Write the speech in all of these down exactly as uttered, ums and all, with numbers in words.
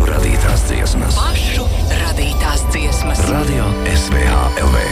radītās dziesmas. Pašu radītās dziesmas. Radio S V H L V.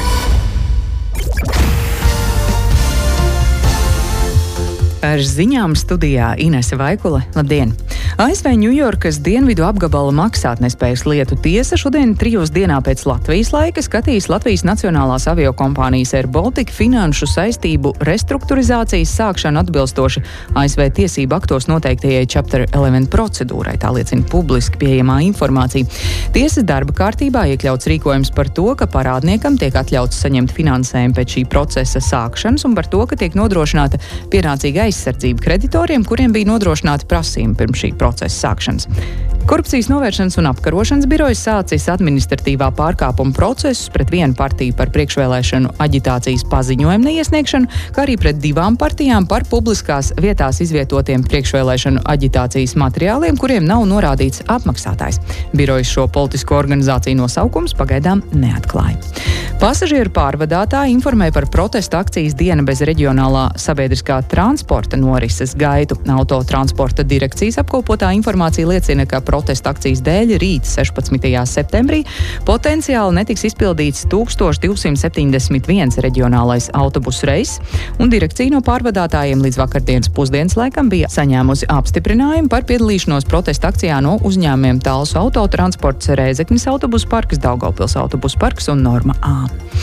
Ar ziņām studijā Inese Vaikule. Labdien! A S V Ņujorkas dienvidu apgabala maksātnespējas lietu tiesa šodien trijos dienā pēc Latvijas laika skatīs Latvijas Nacionālās aviokompānijas Air Baltica finanšu saistību restruktūrizācijas sākšanu atbilstoši A S V tiesību aktos noteiktajai Chapter eleven procedūrai, tā liecina publiski pieejamā informācija. Tiesas darba kārtībā iekļauts rīkojums par to, ka parādniekam tiek atļauts saņemt finansējumu pēc šī procesa sākšanas un par to, ka tiek nodrošināta pienācīga aizsardzība kreditoriem, kuriem bija nodrošināti prasījumi pirms šī procesa sākšanas. Korupcijas novēršanas un apkarošanas birojas sācis administratīvā pārkāpuma procesus pret vienu partiju par priekšvēlēšanu aģitācijas paziņojumu neiesniegšanu, kā arī pret divām partijām par publiskās vietās izvietotiem priekšvēlēšanu aģitācijas materiāliem, kuriem nav norādīts apmaksātājs. Birojas šo politisko organizāciju nosaukums pagaidām neatklāja. Pasažieru pārvadātāji informēja par protesta akcijas Diena bez reģionālā sabiedriskā transporta norises gaitu. Autotransporta direkcijas apkopotā informācija liecina, ka protesta akcijas dēļ rīt sešpadsmitajā septembrī potenciāli netiks izpildīts tūkstoš divsimt septiņdesmit viens reģionālais autobusu reiss, un direkcija no pārvadātājiem līdz vakardienas pusdienas laikam bija saņēmusi apstiprinājumu par piedalīšanos protesta akcijā no uzņēmumiem Talsu autotransports, Rēzeknes autobusu parks, Daugavpils autobusu parks un Norma A.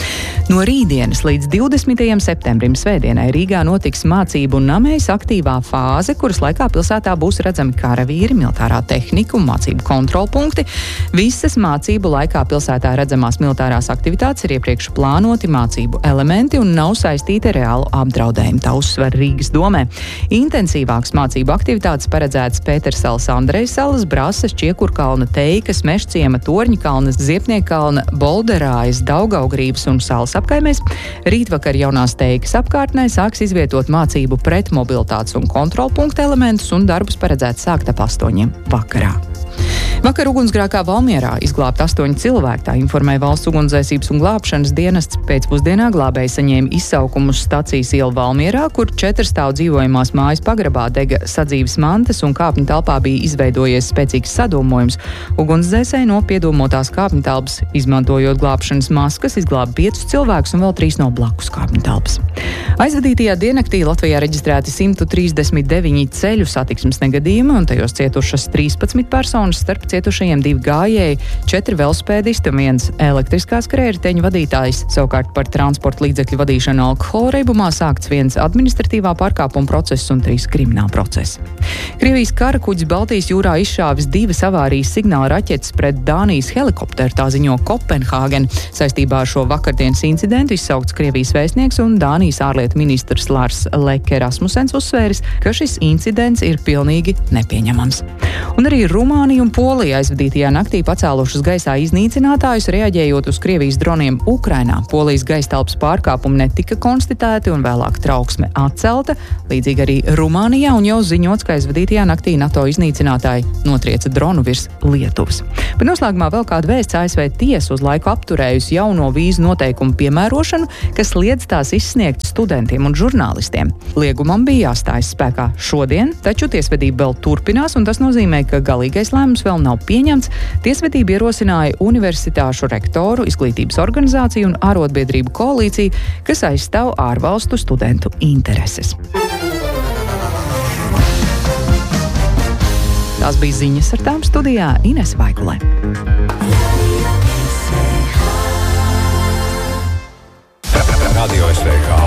No rītdienas līdz divdesmitajam septembrim svētdienai Rīgā notiks mācību un namējas aktīvā fāze, kuras laikā pilsētā būs redzami karavīri, militārā tehnika un mācību kontrolpunkti. Visas mācību laikā pilsētā redzamās militārās aktivitātes ir iepriekš plānoti mācību elementi un nav saistīti ar reālu apdraudējumu, tā uzsver Rīgas domē. Intensīvākas mācību aktivitātes paredzētas Pētersalas, Andrejsalas, Brases, Čiekurkalna, Teikas, Mežciema, Torņkalna, Ziepniekalna, Bolderājas, Daugavgrības un Salas apkaimēs. Rītvakar jaunās Teikas apkārtnē sāks izvietot mācību pretmobilitātes un kontrolpunktu elementus un darbus paredzēts sākt ap astoņiem vakarā. Vakar ugunsgrēkā Valmierā izglābt astoņi cilvēki, tā informēja Valsts ugunsdzēsības un glābšanas dienests. Pēcpusdienā glābēji saņēma izsaukumus Stacijas iela Valmierā, kur četrstāv dzīvojamās mājas pagrabā dega sadzīves mantas un kāpņu telpā bija izveidojies spēcīgs sadūmojums. Ugunsdzēsēji no piedomotās kāpņu telpas, izmantojot glābšanas maskas, izglāba piecus cilvēkus un vēl trīs no blakus kāpņu telpas. Aizvadītajā diennaktī Latvijā reģistrēti simt trīsdesmit deviņi ceļu satiksmes negadījumi un tajos cietušas trīspadsmit personas, starp cietušajiem divi gājēji, četri velospēdisti un viens elektriskās skrējriteņu vadītājs. Savukārt par transporta līdzekļu vadīšanu alkohola reibumā sākts viens administratīvā pārkāpuma process un trīs krimināla procesi. Krievijas karakuģis Baltijas jūrā izšāvis divas avārijas signāla raķetes pret Dānijas helikopteru, tā ziņo Kopenhāgen. Saistībā ar šo vakardienas incidentu izsaukts Krievijas vēstnieks un Dānijas ārlietu ministrs Lars Leke Rasmussens uzsvēris, ka šis incidents ir pilnīgi nepieņemams. Un arī Rumānija un Polija aizvadītajā naktī pacēlušas gaisā iznīcinātājus, reaģējot uz Krievijas droniem Ukrainā. Polijas gaistelpas pārkāpumi netika konstatēti un vēlāk trauksme atcelta, līdzīgi arī Rumānijā, un jau ziņots, ka aizvadītajā naktī NATO iznīcinātāji notrieca dronu virs Lietuvas. Bet noslēgumā vēl kāda vēsts: A S V tiesa uz laiku apturējusi jauno vīzu noteikumu piemērošanu, kas liedz tās izsniegt studentiem un žurnālistiem. Liegumam bija jāstājas spēkā šodien, taču tiesvedība vēl turpinās, un tas nozīmē, ka galīgais lēmums vēl nav pieņemts. Tiesvedība ierosināja universitāšu rektoru, izglītības organizāciju un arotbiedrību koalīciju, kas aizstāv ārvalstu studentu intereses. Tās bija ziņas, ar tām studijā Inese Vaikule. Radio S V H